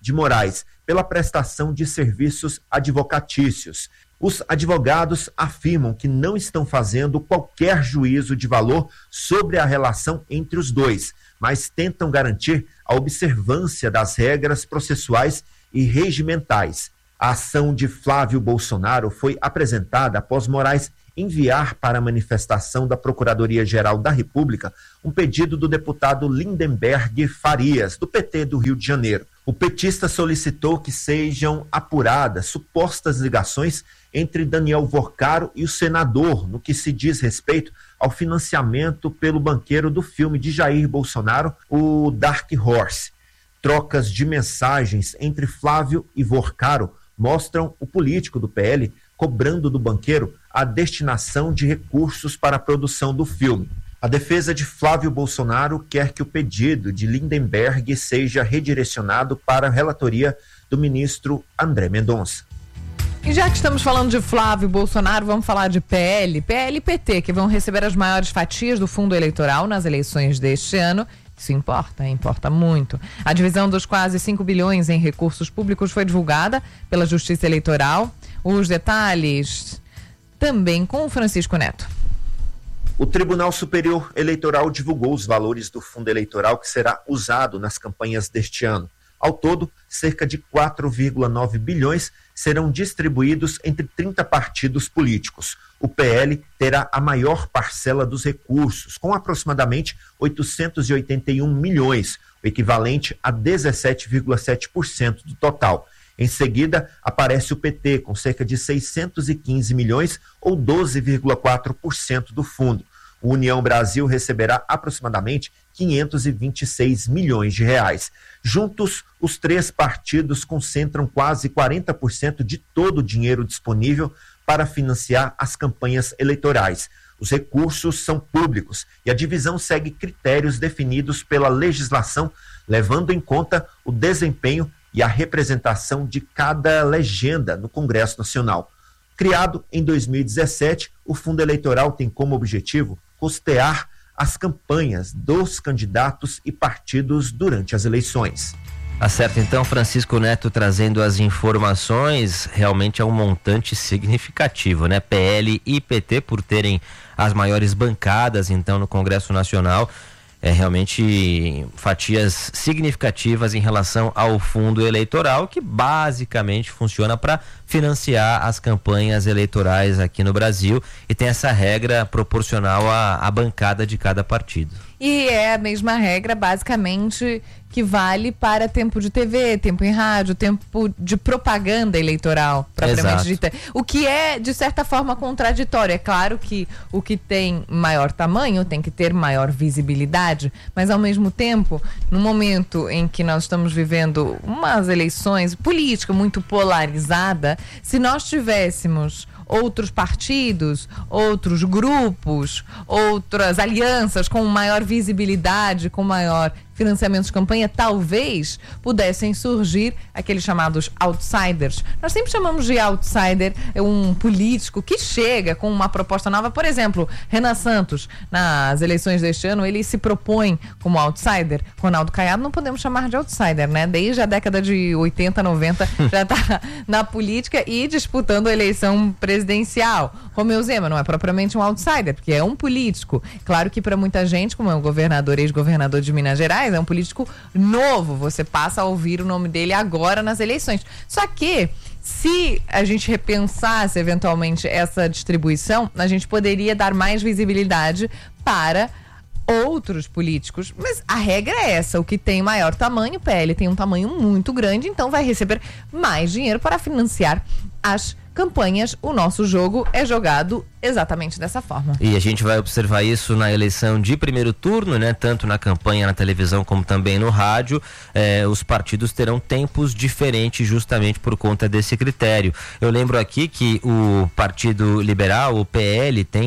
P: de Moraes pela prestação de serviços advocatícios. Os advogados afirmam que não estão fazendo qualquer juízo de valor sobre a relação entre os dois, mas tentam garantir a observância das regras processuais e regimentais. A ação de Flávio Bolsonaro foi apresentada após Moraes enviar para a manifestação da Procuradoria-Geral da República um pedido do deputado Lindenberg Farias, do PT do Rio de Janeiro. O petista solicitou que sejam apuradas supostas ligações entre Daniel Vorcaro e o senador, no que se diz respeito ao financiamento pelo banqueiro do filme de Jair Bolsonaro, o Dark Horse. Trocas de mensagens entre Flávio e Vorcaro mostram o político do PL cobrando do banqueiro a destinação de recursos para a produção do filme. A defesa de Flávio Bolsonaro quer que o pedido de Lindenberg seja redirecionado para a relatoria do ministro André Mendonça.
G: E já que estamos falando de Flávio Bolsonaro, vamos falar de PL e PT, que vão receber as maiores fatias do fundo eleitoral nas eleições deste ano. Isso importa muito. A divisão dos quase 5 bilhões em recursos públicos foi divulgada pela Justiça Eleitoral. Os detalhes também com o Francisco Neto.
P: O Tribunal Superior Eleitoral divulgou os valores do fundo eleitoral que será usado nas campanhas deste ano. Ao todo, cerca de 4,9 bilhões serão distribuídos entre 30 partidos políticos. O PL terá a maior parcela dos recursos, com aproximadamente 881 milhões, o equivalente a 17,7% do total. Em seguida, aparece o PT, com cerca de 615 milhões, ou 12,4% do fundo. O União Brasil receberá aproximadamente 526 milhões de reais. Juntos, os três partidos concentram quase 40% de todo o dinheiro disponível para financiar as campanhas eleitorais. Os recursos são públicos e a divisão segue critérios definidos pela legislação, levando em conta o desempenho e a representação de cada legenda no Congresso Nacional. Criado em 2017, o Fundo Eleitoral tem como objetivo custear as campanhas dos candidatos e partidos durante as eleições.
C: Tá certo, então, Francisco Neto trazendo as informações. Realmente é um montante significativo, né? PL e PT, por terem as maiores bancadas, então, no Congresso Nacional, realmente fatias significativas em relação ao fundo eleitoral, que basicamente funciona para financiar as campanhas eleitorais aqui no Brasil, e tem essa regra proporcional à bancada de cada partido.
G: E é a mesma regra, basicamente, que vale para tempo de TV, tempo em rádio, tempo de propaganda eleitoral, propriamente dita. O que é, de certa forma, contraditório. É claro que o que tem maior tamanho tem que ter maior visibilidade, mas, ao mesmo tempo, no momento em que nós estamos vivendo umas eleições política muito polarizada, se nós tivéssemos outros partidos, outros grupos, outras alianças com maior visibilidade, com maior financiamento de campanha, talvez pudessem surgir aqueles chamados outsiders. Nós sempre chamamos de outsider um político que chega com uma proposta nova. Por exemplo, Renan Santos, nas eleições deste ano, ele se propõe como outsider. Ronaldo Caiado não podemos chamar de outsider, né? Desde a década de 80, 90 já está na política e disputando a eleição presidencial. Romeu Zema não é propriamente um outsider, porque é um político. Claro que para muita gente, como é um governador, ex-governador de Minas Gerais, é um político novo, você passa a ouvir o nome dele agora nas eleições. Só que, se a gente repensasse eventualmente essa distribuição, a gente poderia dar mais visibilidade para outros políticos, mas a regra é essa: o que tem maior tamanho, o PL tem um tamanho muito grande, então vai receber mais dinheiro para financiar as campanhas. O nosso jogo é jogado exatamente dessa forma.
C: E a gente vai observar isso na eleição de primeiro turno, né? Tanto na campanha, na televisão, como também no rádio. Os partidos terão tempos diferentes justamente por conta desse critério. Eu lembro aqui que o Partido Liberal, o PL, tem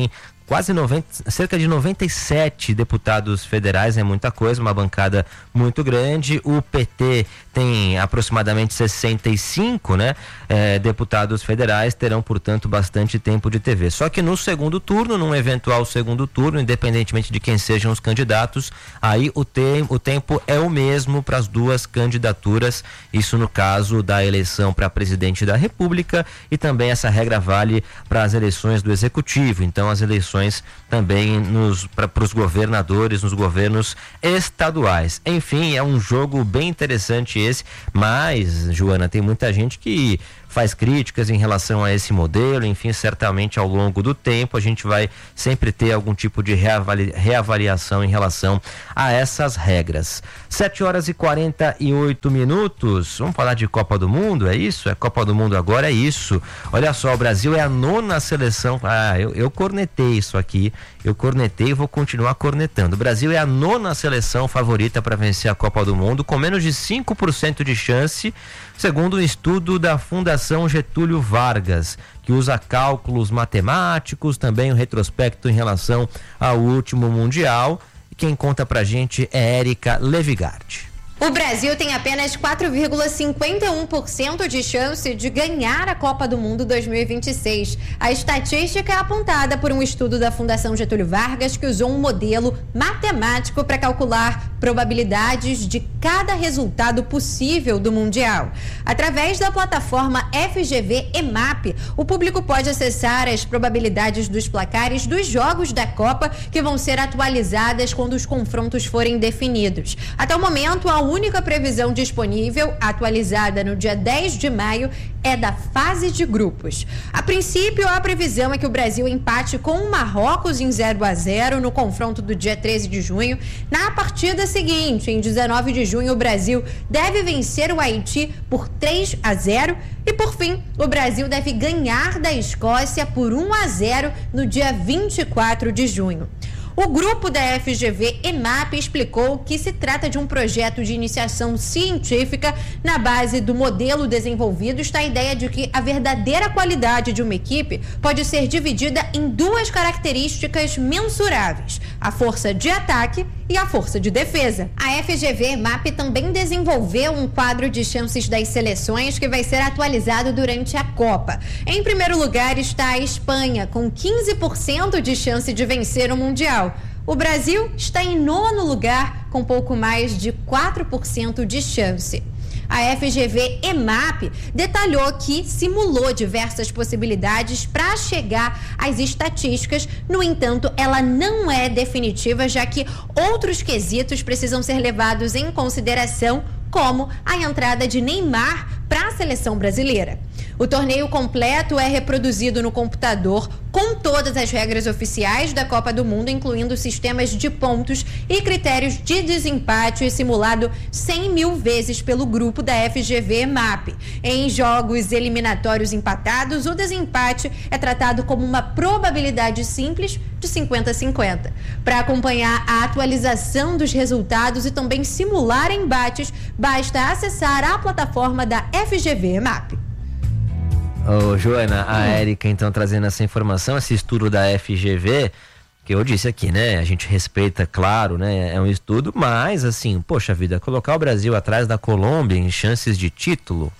C: cerca de 97 deputados federais, é muita coisa, uma bancada muito grande. O PT tem aproximadamente 65, né? Deputados federais terão, portanto, bastante tempo de TV. Só que no segundo turno, num eventual segundo turno, independentemente de quem sejam os candidatos, aí o tempo é o mesmo para as duas candidaturas, isso no caso da eleição para presidente da República, e também essa regra vale para as eleições do Executivo, então as eleições também para os governadores, nos governos estaduais. Enfim, é um jogo bem interessante esse, mas, Joana, tem muita gente que faz críticas em relação a esse modelo. Enfim, certamente ao longo do tempo a gente vai sempre ter algum tipo de reavaliação em relação a essas regras. 7h48. Vamos falar de Copa do Mundo, é isso? É Copa do Mundo agora, é isso. Olha só, o Brasil é a 9ª seleção. Eu cornetei isso aqui, eu cornetei e vou continuar cornetando. O Brasil é a 9ª seleção favorita para vencer a Copa do Mundo, com menos de 5% de chance, segundo um estudo da Fundação Getúlio Vargas, que usa cálculos matemáticos, também um retrospecto em relação ao último Mundial. E quem conta pra gente é Érica Levigard.
Q: O Brasil tem apenas 4,51% de chance de ganhar a Copa do Mundo 2026. A estatística é apontada por um estudo da Fundação Getúlio Vargas, que usou um modelo matemático para calcular probabilidades de cada resultado possível do Mundial. Através da plataforma FGV EMAP, o público pode acessar as probabilidades dos placares dos jogos da Copa, que vão ser atualizadas quando os confrontos forem definidos. Até o momento, a única previsão disponível, atualizada no dia 10 de maio, é da fase de grupos. A princípio, a previsão é que o Brasil empate com o Marrocos em 0-0 no confronto do dia 13 de junho. Na partida seguinte, em 19 de junho, o Brasil deve vencer o Haiti por 3-0 e, por fim, o Brasil deve ganhar da Escócia por 1-0 no dia 24 de junho. O grupo da FGV EMAP explicou que se trata de um projeto de iniciação científica. Na base do modelo desenvolvido está a ideia de que a verdadeira qualidade de uma equipe pode ser dividida em duas características mensuráveis: a força de ataque e a força de defesa. A FGV EMAP também desenvolveu um quadro de chances das seleções que vai ser atualizado durante a Copa. Em primeiro lugar está a Espanha, com 15% de chance de vencer o Mundial. O Brasil está em 9º lugar, com pouco mais de 4% de chance. A FGV EMAP detalhou que simulou diversas possibilidades para chegar às estatísticas. No entanto, ela não é definitiva, já que outros quesitos precisam ser levados em consideração, como a entrada de Neymar para a seleção brasileira. O torneio completo é reproduzido no computador com todas as regras oficiais da Copa do Mundo, incluindo sistemas de pontos e critérios de desempate, simulado 100 mil vezes pelo grupo da FGV EMAP. Em jogos eliminatórios empatados, o desempate é tratado como uma probabilidade simples de 50-50. Para acompanhar a atualização dos resultados e também simular embates, basta acessar a plataforma da FGV EMAP.
C: Ô, Joana, a Érica então trazendo essa informação, esse estudo da FGV, que eu disse aqui, né? A gente respeita, claro, né? É um estudo, mas assim, poxa vida, colocar o Brasil atrás da Colômbia em chances de título,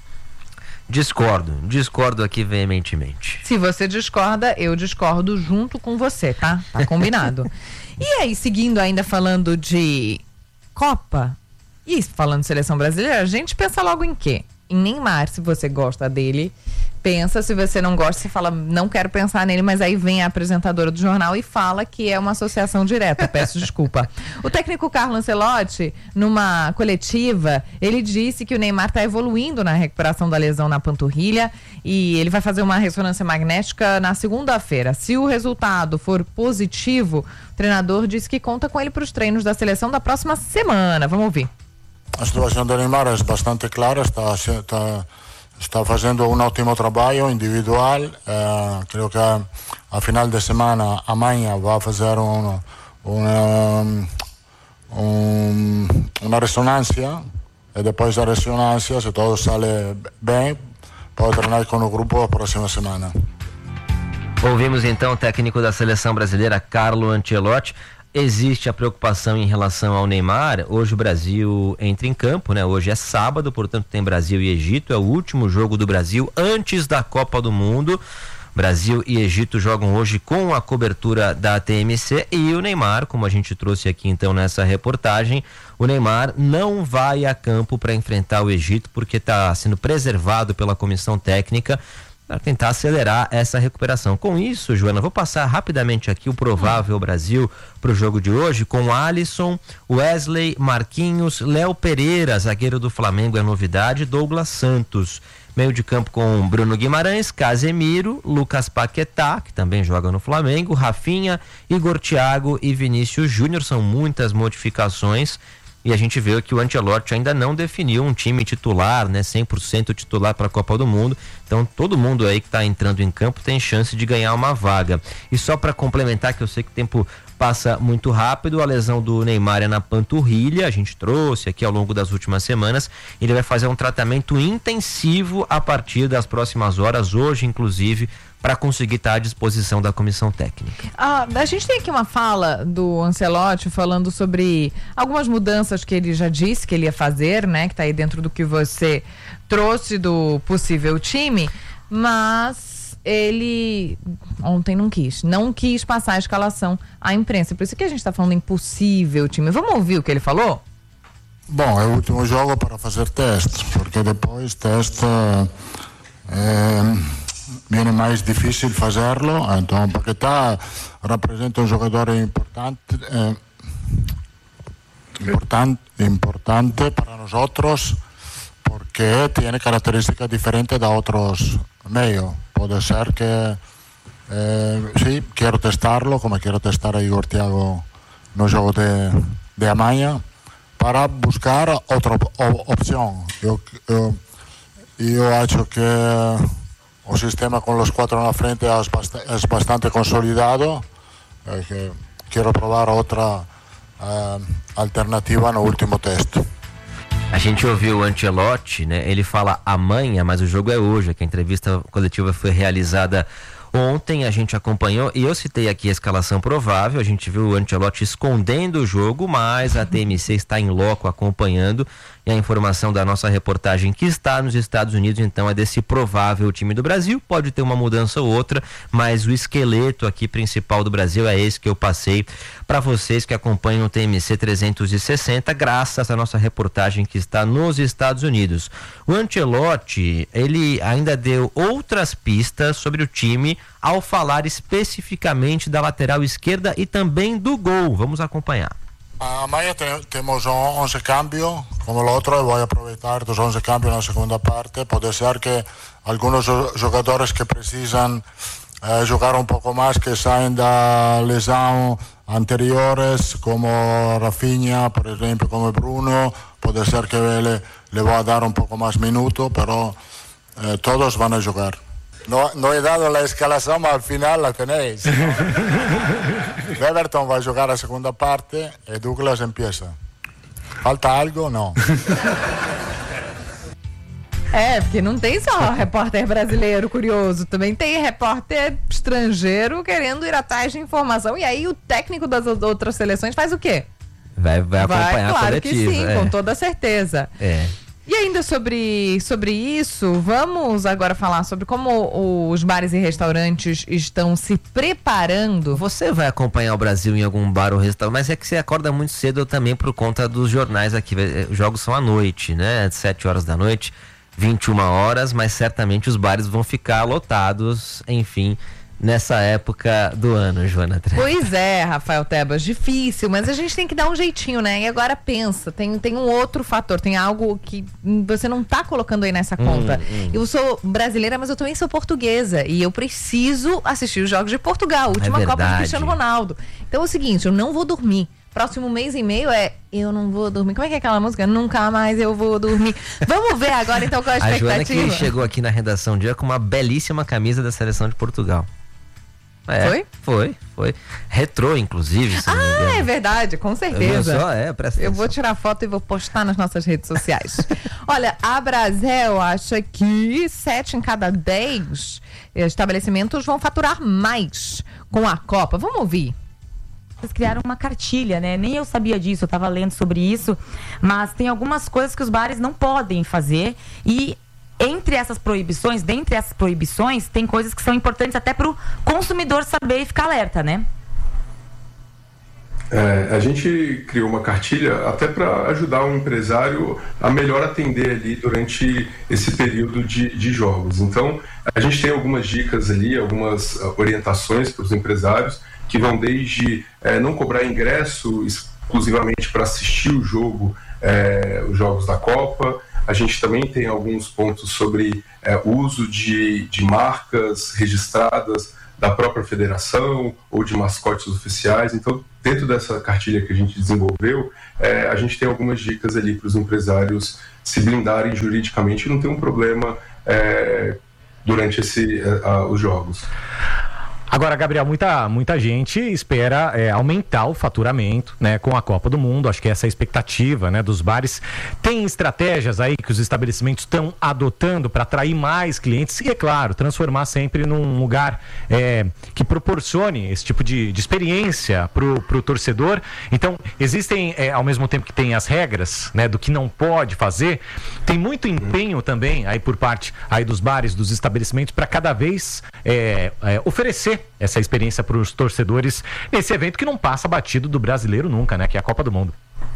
C: discordo aqui veementemente.
G: Se você discorda, eu discordo junto com você, tá? Tá combinado. E aí, seguindo ainda falando de Copa e falando de seleção brasileira, a gente pensa logo em quê? Em Neymar, se você gosta dele, pensa. Se você não gosta, você fala, não quero pensar nele, mas aí vem a apresentadora do jornal e fala que é uma associação direta. Peço desculpa. O técnico Carlo Ancelotti, numa coletiva, ele disse que o Neymar está evoluindo na recuperação da lesão na panturrilha e ele vai fazer uma ressonância magnética na segunda-feira. Se o resultado for positivo, o treinador disse que conta com ele para os treinos da seleção da próxima semana. Vamos ouvir.
R: A situação do Neymar é bastante clara, está fazendo um ótimo trabalho individual. Creio que a final de semana, amanhã, vai fazer uma ressonância e depois da ressonância, se tudo sai bem, pode treinar com o grupo a próxima semana.
C: Ouvimos então o técnico da seleção brasileira, Carlo Ancelotti. Existe a preocupação em relação ao Neymar. Hoje o Brasil entra em campo, né? Hoje é sábado, portanto tem Brasil e Egito. É o último jogo do Brasil antes da Copa do Mundo. Brasil e Egito jogam hoje com a cobertura da TMC e o Neymar, como a gente trouxe aqui então nessa reportagem, o Neymar não vai a campo para enfrentar o Egito porque está sendo preservado pela comissão técnica para tentar acelerar essa recuperação. Com isso, Joana, vou passar rapidamente aqui o provável Brasil para o jogo de hoje com Alisson, Wesley, Marquinhos, Léo Pereira, zagueiro do Flamengo é novidade, Douglas Santos. Meio de campo com Bruno Guimarães, Casemiro, Lucas Paquetá, que também joga no Flamengo, Rafinha, Igor Thiago e Vinícius Júnior. São muitas modificações e a gente vê que o Ancelotti ainda não definiu um time titular, né, 100% titular para a Copa do Mundo. Então todo mundo aí que está entrando em campo tem chance de ganhar uma vaga. E só para complementar, que eu sei que o tempo passa muito rápido, a lesão do Neymar é na panturrilha, a gente trouxe aqui ao longo das últimas semanas. Ele vai fazer um tratamento intensivo a partir das próximas horas, hoje inclusive, para conseguir estar à disposição da comissão técnica.
G: A gente tem aqui uma fala do Ancelotti falando sobre algumas mudanças que ele já disse que ele ia fazer, né? Que está aí dentro do que você trouxe do possível time, mas ele ontem não quis passar a escalação à imprensa. Por isso que a gente está falando impossível time. Vamos ouvir o que ele falou?
R: Bom, é o último jogo para fazer teste, porque depois teste viene mais difícil fazerlo. Então, Paquetá representa um jogador importante para nós, porque tem características diferentes de outros meios. Puede ser que sí, quiero testarlo, como quiero testar a Igor Thiago no juego de Amaña, para buscar otra opción. Yo acho que el sistema con los 4 en la frente es bastante consolidado. Quiero probar otra alternativa no último teste.
C: A gente ouviu o Ancelotti, né? Ele fala amanhã, mas o jogo é hoje, que a entrevista coletiva foi realizada ontem, a gente acompanhou e eu citei aqui a escalação provável. A gente viu o Ancelotti escondendo o jogo, mas a TMC está em loco acompanhando, e a informação da nossa reportagem que está nos Estados Unidos, então, é desse provável time do Brasil. Pode ter uma mudança ou outra, mas o esqueleto aqui principal do Brasil é esse que eu passei para vocês que acompanham o TMC 360, graças à nossa reportagem que está nos Estados Unidos. O Ancelotti, ele ainda deu outras pistas sobre o time ao falar especificamente da lateral esquerda e também do gol. Vamos acompanhar.
R: Amanhã temos 11 cambios, como o outro, e vou aproveitar os 11 cambios na segunda parte. Pode ser que alguns jogadores que precisam jogar um pouco mais, que saem da lesão anteriores, como Rafinha, por exemplo, como Bruno, pode ser que le vou dar um pouco mais minutos, pero todos vão jogar. No he dado la escalación, mas al final la tenéis. Everton va a jugar a segunda parte y Douglas empieza. Falta algo? Não.
G: Porque não tem só repórter brasileiro curioso, também tem repórter estrangeiro querendo ir atrás de informação. E aí o técnico das outras seleções faz o quê?
C: Vai acompanhar
G: claro
C: a coletiva.
G: Que sim, com toda certeza. E ainda sobre isso, vamos agora falar sobre como os bares e restaurantes estão se preparando.
C: Você vai acompanhar o Brasil em algum bar ou restaurante, mas é que você acorda muito cedo também por conta dos jornais aqui. Os jogos são à noite, né? 7 horas da noite, 21 horas, mas certamente os bares vão ficar lotados, enfim, nessa época do ano, Joana.
G: Pois é, Rafael Tebas, difícil, mas a gente tem que dar um jeitinho, né? E agora pensa, tem um outro fator, tem algo que você não tá colocando aí nessa conta. Eu sou brasileira, mas eu também sou portuguesa e eu preciso assistir os jogos de Portugal, última Copa do Cristiano Ronaldo. Então é o seguinte, eu não vou dormir. Próximo mês e meio eu não vou dormir. Como é que é aquela música? Nunca mais eu vou dormir. Vamos ver agora então qual a expectativa.
C: A Joana que chegou aqui na redação dia com uma belíssima camisa da seleção de Portugal. Foi. Retrô, inclusive.
G: É verdade, com certeza.
C: Presta
G: Eu vou tirar foto e vou postar nas nossas redes sociais. Olha, a Brasel acha que 7 em cada 10 estabelecimentos vão faturar mais com a Copa. Vamos ouvir.
N: Eles criaram uma cartilha, né? Nem eu sabia disso, eu estava lendo sobre isso, mas tem algumas coisas que os bares não podem fazer e dentre essas proibições, tem coisas que são importantes até para o consumidor saber e ficar alerta, né?
S: A gente criou uma cartilha até para ajudar o empresário a melhor atender ali durante esse período de jogos. Então, a gente tem algumas dicas ali, algumas orientações para os empresários que vão desde não cobrar ingresso exclusivamente para assistir o jogo, os jogos da Copa. A gente também tem alguns pontos sobre uso de marcas registradas da própria federação ou de mascotes oficiais. Então, dentro dessa cartilha que a gente desenvolveu, a gente tem algumas dicas ali para os empresários se blindarem juridicamente e não ter um problema durante os jogos.
E: Agora, Gabriel, muita gente espera aumentar o faturamento, né, com a Copa do Mundo. Acho que essa é a expectativa, né, dos bares. Tem estratégias aí que os estabelecimentos estão adotando para atrair mais clientes e, é claro, transformar sempre num lugar que proporcione esse tipo de experiência pro torcedor. Então, existem, ao mesmo tempo que tem as regras, né, do que não pode fazer, tem muito empenho também aí por parte aí dos bares, dos estabelecimentos, para cada vez oferecer essa experiência para os torcedores nesse evento que não passa batido do brasileiro nunca, né? Que é a Copa do Mundo.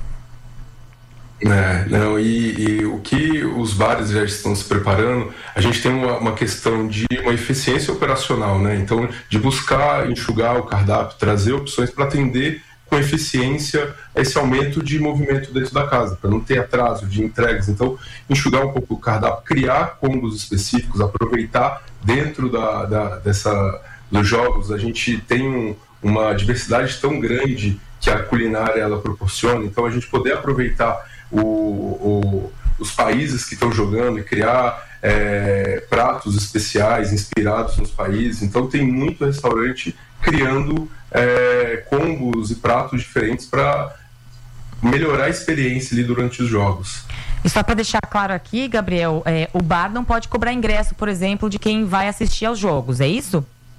S: E o que os bares já estão se preparando, a gente tem uma questão de uma eficiência operacional, né? Então, de buscar enxugar o cardápio, trazer opções para atender com eficiência esse aumento de movimento dentro da casa, para não ter atraso de entregas. Então, enxugar um pouco o cardápio, criar combos específicos, aproveitar dentro dos jogos. A gente tem uma diversidade tão grande que a culinária ela proporciona, então a gente poder aproveitar os países que estão jogando e criar pratos especiais inspirados nos países. Então tem muito restaurante criando combos e pratos diferentes para melhorar a experiência ali durante os jogos.
N: E só para deixar claro aqui, Gabriel, o bar não pode cobrar ingresso, por exemplo, de quem vai assistir aos jogos, é isso?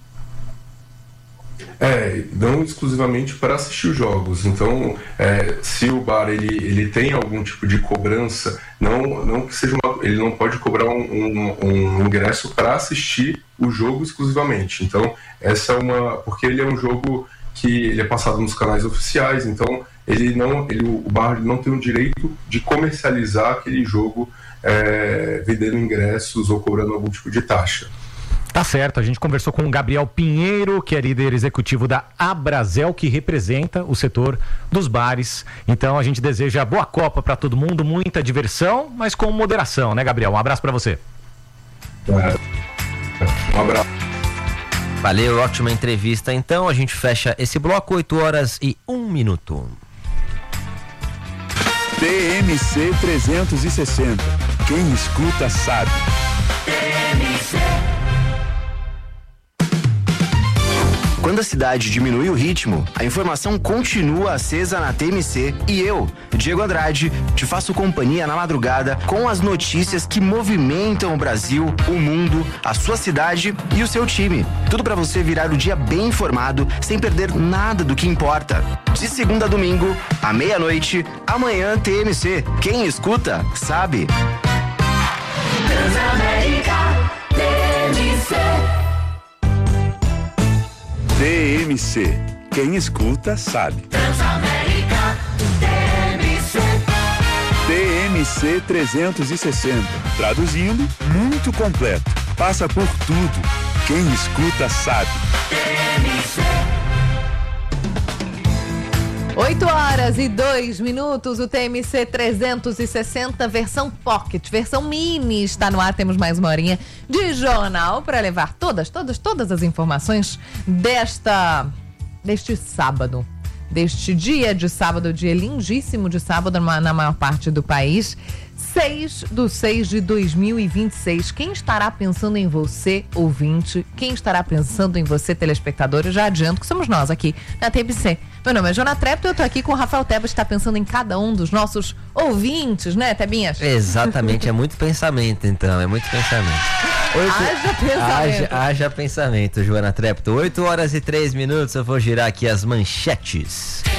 S: Não exclusivamente para assistir os jogos. Então, se o bar ele tem algum tipo de cobrança, não que seja ele não pode cobrar um ingresso para assistir o jogo exclusivamente. Então, porque ele é um jogo que ele é passado nos canais oficiais. Então, o bar não tem o direito de comercializar aquele jogo, vendendo ingressos ou cobrando algum tipo de taxa.
E: Tá certo, a gente conversou com o Gabriel Pinheiro, que é líder executivo da Abrasel, que representa o setor dos bares. Então a gente deseja boa Copa para todo mundo, muita diversão, mas com moderação, né, Gabriel? Um abraço para você.
S: Um abraço.
C: Valeu, ótima entrevista. Então a gente fecha esse bloco, 8h01.
H: TMC 360. Quem escuta sabe.
L: TMC.
T: Quando a cidade diminui o ritmo, a informação continua acesa na TMC e eu, Diego Andrade, te faço companhia na madrugada com as notícias que movimentam o Brasil, o mundo, a sua cidade e o seu time. Tudo para você virar o dia bem informado, sem perder nada do que importa. De segunda a domingo, à meia-noite, amanhã TMC. Quem escuta, sabe.
L: Transamérica, TMC.
H: TMC. Quem escuta, sabe.
L: Transamérica, TMC.
H: TMC 360. Traduzindo, muito completo. Passa por tudo. Quem escuta, sabe.
L: TMC.
G: 8h02, o TMC 360, versão Pocket, versão mini, está no ar. Temos mais uma horinha de jornal para levar todas as informações deste sábado, deste dia de sábado, dia lindíssimo de sábado na maior parte do país. 6/6/2026. Quem estará pensando em você, ouvinte? Quem estará pensando em você, telespectador? Eu já adianto que somos nós aqui na TMC. Meu nome é Joana Trepto e eu tô aqui com o Rafael Tebas, que está pensando em cada um dos nossos ouvintes, né, Tebinhas?
C: Exatamente, é muito pensamento, então, é muito pensamento.
G: Haja pensamento.
C: Haja pensamento, Joana Trepto. 8 horas e 3 minutos, eu vou girar aqui as manchetes.